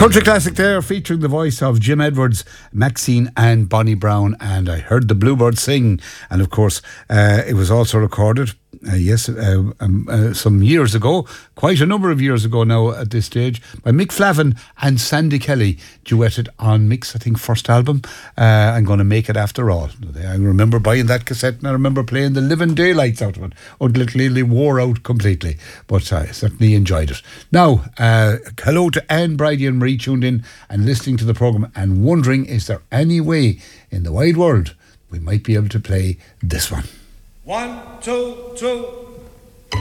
country classic there, featuring the voice of Jim Edwards, Maxine and Bonnie Brown, and I heard the Bluebird sing. And of course, it was also recorded, some years ago, quite a number of years ago now at this stage, by Mick Flavin and Sandy Kelly, duetted on Mick's, I think, first album, I'm Gonna Make It After All. I remember buying that cassette and I remember playing the living daylights out of it until it literally wore out completely, but I certainly enjoyed it. Now, hello to Anne, Bridie and Marie tuned in and listening to the programme and wondering, is there any way in the wide world we might be able to play this one? 1, 2, 2